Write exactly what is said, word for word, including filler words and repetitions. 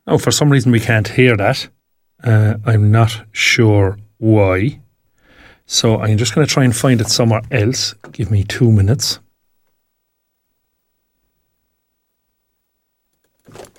Now, for some reason, we can't hear that. Uh, I'm not sure why. So I'm just going to try and find it somewhere else. Give me two minutes.